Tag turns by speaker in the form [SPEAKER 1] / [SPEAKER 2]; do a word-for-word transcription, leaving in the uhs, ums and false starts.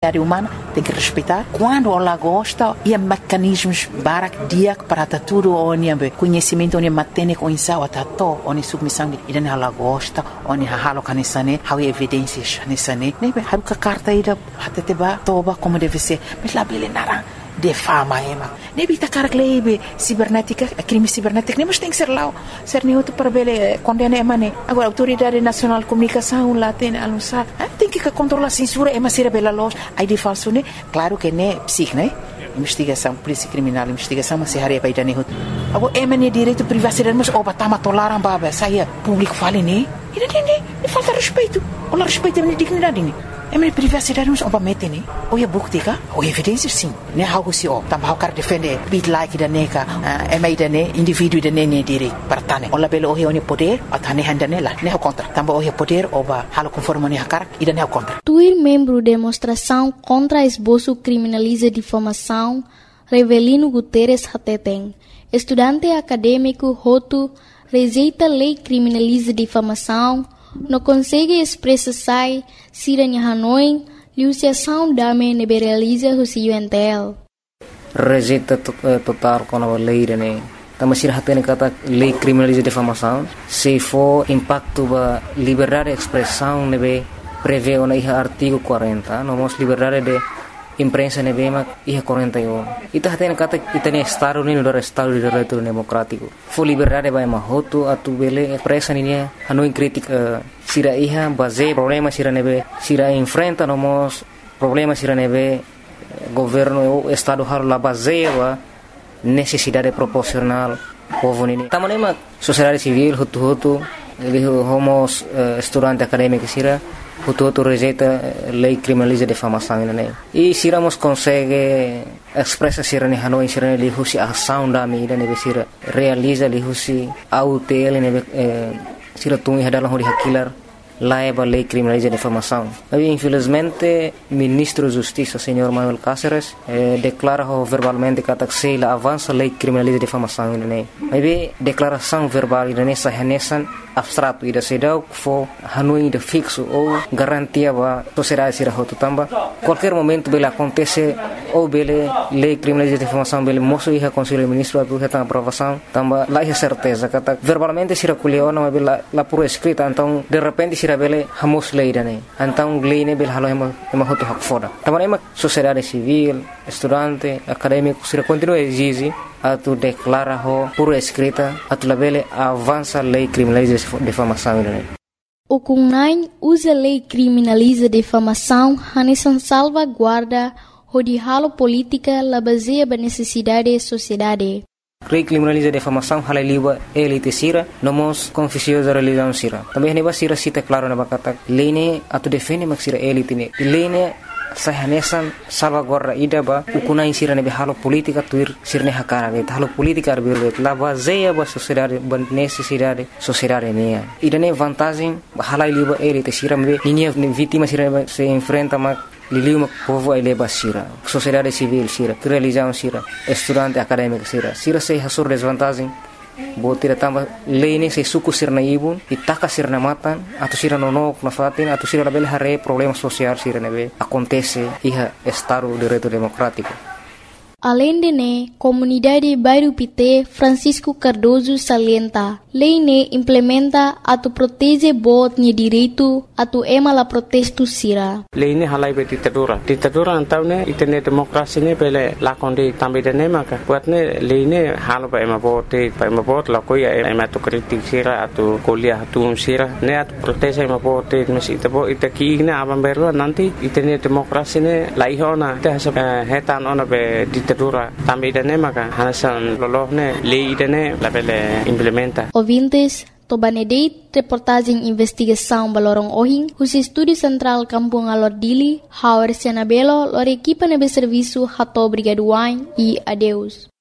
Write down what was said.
[SPEAKER 1] dignidade humana, tem que respeitar. Quando ela gosta, e mecanismos barak dia para tudo onde conhecimento onde matene com insau atato onde submissão de ida ela gosta onde halo kanisane how evidências nesane nebe haru ka carta ida hateteba toba como deve ser mas lá bele nara de fama ema nebe ta carglebe cibernética crime cibernético nem mas tem que ser lá ser neutro para bele condena emane agora autoridade nacional de comunicação lá tem anunciar tem que controlar a censura ema ser bela loja aí de falso né claro que né psic né investigação, polícia criminal, investigação, mas se haria para ir dane hut. Agora, é mania direito privacidade, mas oba tama tolaram baba, saia público fale ne, e não nem falta respeito, olha respeito a minha dignidade ne. É minha privacidade, mas oba mete ne, ou é buktika, ou evidências sim, né? Algo se ó, também o cara defende, bit like da neka, é mais da ne, indivíduo da ne ne direito, para tane, olha belo o o poder, a tane handa nela, ne o contra, também o poder, oba halo conforme ne hakar, e da ne o contra.
[SPEAKER 2] Tuir membro demonstração contra esboço criminaliza difamação, Revelino Guterres Hateteng, estudante acadêmico Roto, rejeita lei criminaliza difamação, não consegue expressar se em Hanoi, liuciação dame neberaliza o C U N T L.
[SPEAKER 3] Rejeita total com a lei, né? Também se hatene kata lei criminaliza difamação, se for impacto ba liberdade de expressão nebe prevê o artigo quarenta, nomos liberdade de imprensa nebe mak iha quarenta e um. Ita hatene kata itane estado ni no estado de direito democrático. Fo liberdade ba mahoto atu bele expressa ni Hanoi crítica sira iha base problema sira nebe sira enfrenta nomos problema sira nebe governo o estado har la base ba necessidade proporcional povo nini tamanema sociedade civil hutu hutu ele homos uh, estudante acadêmico sira hutu hutu rejeita lei criminaliza difamação né e siramos consegue expressa sira ne Hanoi sira ne lihusi ação da mídia ne sira realiza lihusi autel ne sira tungi hadalah hori hakilar laiba lei criminaliza difamação. Mas infelizmente ministro da Justiça, senhor Manuel Cáceres, eh, declara verbalmente que a avança lei criminaliza difamação, né? Mas declaração verbal nessa renesan abstrato ida sedau fo Hanoi de fixo ou garantia ba sociedade sira hotu tamba qualquer momento bele acontece ou bele lei criminaliza difamação bele moço ia conselho ministro atu reta aprovação tamba lá é certeza kata verbalmente sira kulio na bele la por escrita então de repente sira bele hamos lei dane então lei ne bele halo ema ema hotu hak foda tamba ema sociedade civil estudante acadêmico sira continua exige atu declara ho por escrita atu labele avança lei criminaliza difamação né.
[SPEAKER 2] O C U N A I usa lei criminaliza difamação hanesan salvaguarda hodihalo política la baseia ba necessidade da sociedade.
[SPEAKER 3] Lei criminaliza difamação hala liba elite sira nomos confissio da religião sira. Também neba sira cita claro na bakata lei ne atu defende mak sira elite ne. Lei ne sahanesan salvaguarda ida ba ukunai sira ne halo politika tuir sirne hakara ge halo politika arbirbe la baseia ba sociedade ba necessidade sociedade ne ida ne vantagem hala liba elite sira me ninha vítima sira se enfrenta ma liliu povo ele ba sira sociedade civil sira religião sira estudante acadêmico sira sira se hasur desvantagem botira tamba lei se suku sirna ibun itaka sirna matan atau sira nonok na fatin atau sira label hare problema sosial sira nebe acontece iha estado de direito democrático.
[SPEAKER 2] Além de ne, comunidade Bairro Pité Francisco Cardoso salienta, lei ne implementa atu protege bot ni direito atu ema la protesto sira.
[SPEAKER 4] Lei ne halai be ditadura. Ditadura antau ne itene demokrasi ne pele lakonde tambe de ne maka. Buat ne lei ne halo ba ema bote, ba ema bot la koia ema tu kritik sira atu kuliah atu sira ne atu protege ema bote mes itabo itaki ne abam berwa nanti itene demokrasi ne laihona te hasa hetan ona be ditadura tambe de ne maka hasan lolohne lei de ne la pele implementa.
[SPEAKER 2] Ouvintes, Tobanedeit, reportagem investigação Balorong Ohing, os Estúdio Central Kampung Alordili, Hauer Sianabelo, lor equipa nebe serviço Hato Brigaduain e adeus.